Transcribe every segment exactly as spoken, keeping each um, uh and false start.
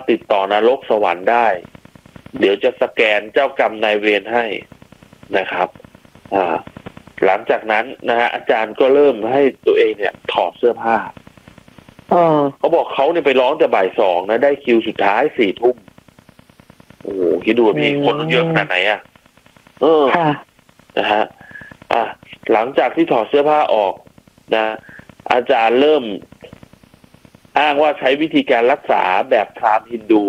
ติดต่อนรกสวรรค์ได้เดี๋ยวจะสแกนเจ้ากรรมนายเวรให้นะครับอ่าหลังจากนั้นนะฮะอาจารย์ก็เริ่มให้ตัวเองเนี่ยถอดเสื้อผ้าเขาบอกเขาเนี่ยไปร้องแต่บ่ายสองนะได้คิวสุดท้ายสี่ทุ่มโอ้โหคิดดูพี่คนเยอะขนาดไหนอ่ะเออนะฮะอ่ะหลังจากที่ถอดเสื้อผ้าออกนะอาจารย์เริ่มอ้างว่าใช้วิธีการรักษาแบบพราหมณ์ฮินดู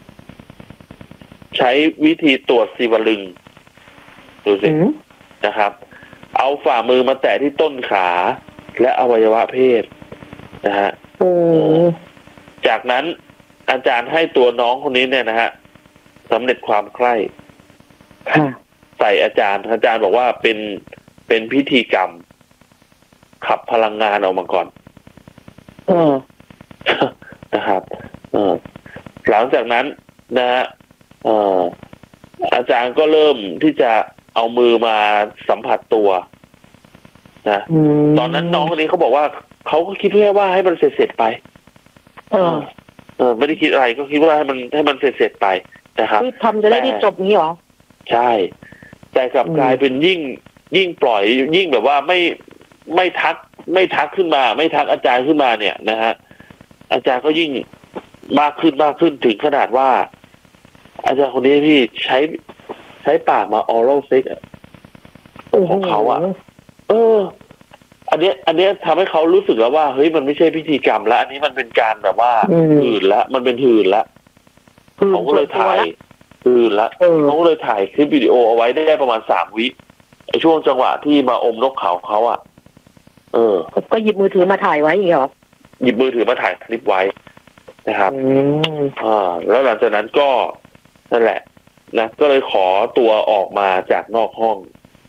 ใช้วิธีตรวจศิวลึงดูสินะครับเอาฝ่ามือมาแตะที่ต้นขาและอวัยวะเพศนะฮะจากนั้นอาจารย์ให้ตัวน้องคนนี้เนี่ยนะฮะสำเร็จความใคร่ใส่อาจารย์อาจารย์บอกว่าเป็นเป็นพิธีกรรมขับพลังงานออกมาก่อนอนะครับเออหลังจากนั้นนะฮะเอ่ออาจารย์ก็เริ่มที่จะเอามือมาสัมผัสตัวนะตอนนั้นน้องคนนี้เขาบอกว่าเขาก็คิดแค่ว่าให้มันเสร็จๆไปเออเออไม่ได้คิดอะไรก็คิดว่าให้มันให้มันเสร็จๆไปนะครับทำจะได้ที่จบนี้หรอใช่แต่กลับกลายเป็นยิ่งยิ่งปล่อยยิ่งแบบว่าไม่ไม่ทักไม่ทักขึ้นมาไม่ทักอาจารย์ขึ้นมาเนี่ยนะฮะอาจารย์ก็ยิ่งมากขึ้นมากขึ้นถึงขนาดว่าอาจารย์คนนี้พี่ใช้ใช้ปากมาออรัลเซ็กของเขาอ่ะเอออันนี้อันนี้ทำให้เขารู้สึกแล้วว่าเฮ้ยมันไม่ใช่พิธีกรรมแล้วอันนี้มันเป็นการแบบว่าหื่นละมันเป็นหื่นละเขาก็เลยถ่ายหื่นละเขาก็เลยถ่ายคลิปวิดีโอเอาไว้ได้ประมาณสามวิไอช่วงจังหวะที่มาอมนกเขาเขาอ่ะเออก็หยิบมือถือมาถ่ายไว้เหรอหยิบมือถือมาถ่ายคลิปไว้นะครับอ่าแล้วหลังจากนั้นก็นั่นแหละนะก็เลยขอตัวออกมาจากนอกห้อง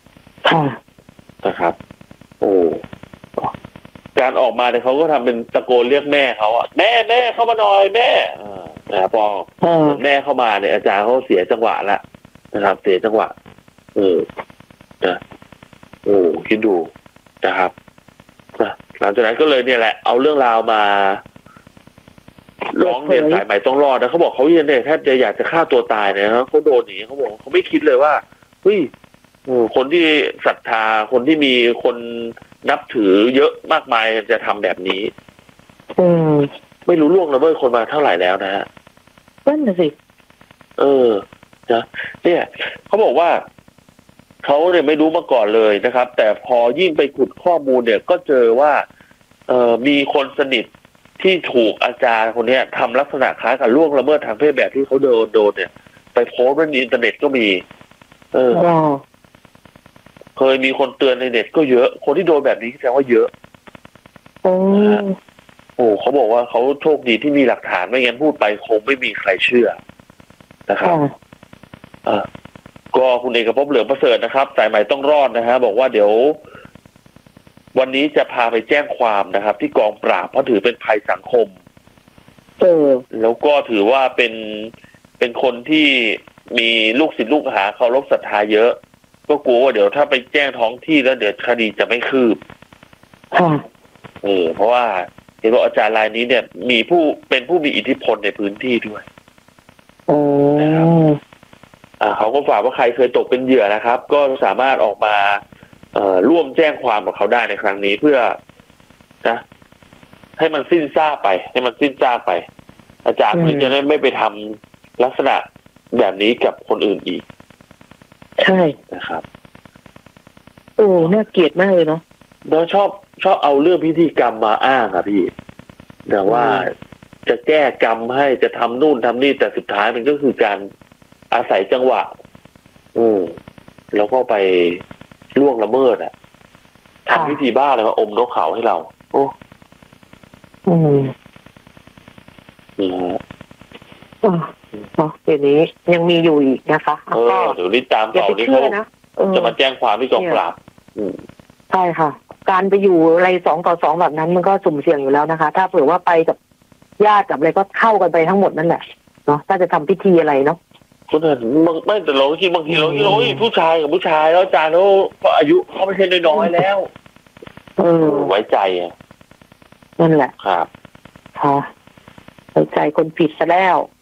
นะครับโอ้การออกมาเนี่ยเขาก็ทำเป็นตะโกนเรียกแม่เขาอ่ะแม่แม่เข้ามาหน่อยแม่นะพอแม่เข้ามาเนี่ยอาจารย์เขาเสียจังหวะละนะครับเสียจังหวะเออนะโอ้คิดดูนะครับหลังจากนั้นก็เลยเนี่ยแหละเอาเรื่องราวมาร้องเรียนสายใหม่ต้องรอดนะเขาบอกเขาเนี่ยแทบจะอยากจะฆ่าตัวตายนะครับเขาโดนอย่างนี้เขาบอกเขาไม่คิดเลยว่าเฮ้ยคนที่ศรัทธาคนที่มีคนนับถือเยอะมากมายจะทำแบบนี้อืมไม่รู้ล่วงละเมิดคนมาเท่าไหร่แล้วนะฮะนั่นน่ะสิเออนะเนี่ยเขาบอกว่าเขาเนี่ยไม่รู้มาก่อนเลยนะครับแต่พอยิ่งไปขุดข้อมูลเนี่ยก็เจอว่าเออมีคนสนิทที่ถูกอาจารย์คนนี้ทำลักษณะคล้ายกับล่วงละเมิดทางเพศแบบที่เขาโดนโดนเนี่ยไปโพสต์ในอินเทอร์เน็ตก็มี เออเคยมีคนเตือนในเน็ตก็เยอะคนที่โดนแบบนี้แสดงว่าเยอะโอ้โอ้เขาบอกว่าเขาโชคดีที่มีหลักฐานไม่งั้นพูดไปคงไม่มีใครเชื่อนะครับอ่าก็คุณเอกภพเหลืองประเสริฐนะครับสายใหม่ต้องรอดนะฮะบอกว่าเดี๋ยววันนี้จะพาไปแจ้งความนะครับที่กองปราบเพราะถือเป็นภัยสังคมเออแล้วก็ถือว่าเป็นเป็นคนที่มีลูกศิษย์ลูกหาเคารพศรัทธาเยอะก็กลัวว่าเดี๋ยวถ้าไปแจ้งท้องที่แล้วเดี๋ยวคดีจะไม่คืบเออเพราะว่าเห็นว่าอาจารย์รายนี้เนี่ยมีผู้เป็นผู้มีอิทธิพลในพื้นที่ด้วยนะครับอ่าเขาก็ฝากว่าใครเคยตกเป็นเหยื่อนะครับก็สามารถออกมาเอ่อร่วมแจ้งความกับเขาได้ในครั้งนี้เพื่อนะให้มันสิ้นซากไปให้มันสิ้นซากไปอาจารย์เพื่อจะได้ไม่ไปทำลักษณะแบบนี้กับคนอื่นอีกใช่นะครับโอ้น่าเกลียดมากเลยเนาะเราชอบชอบเอาเรื่องพิธีกรรมมาอ้างอะพี่แต่ว่าจะแก้กรรมให้จะทำนู่นทำนี่แต่สุดท้ายมันก็คือการอาศัยจังหวะอืมแล้วก็ไปล่วงละเมิดอะทำพิธีบ้าเลยว่าอมนกเขาให้เราโอ้อืมอืมอ๋อเดี๋ยวนี้ยังมีอยู่อีกนะคะเออเดี๋ยวนี้ตามต่อนี่เขาจะมาแจ้งความที่กองปราบใช่ค่ะการไปอยู่อะไรสองต่อสองแบบนั้นมันก็สุ่มเสี่ยงอยู่แล้วนะคะถ้าเผื่อว่าไปกับญาติกับอะไรก็เข้ากันไปทั้งหมดนั่นแหละเนาะถ้าจะทำพิธีอะไรเนาะคนอื่นไม่แต่เราคิดบางทีเราคิดโอ้ยผู้ชายกับผู้ชายแล้วอาจารย์เขาก็อายุเขาไม่ใช่น้อยๆแล้วเออไว้ใจอ่ะนั่นแหละครับค่ะไว้ใจคนผิดซะแล้ว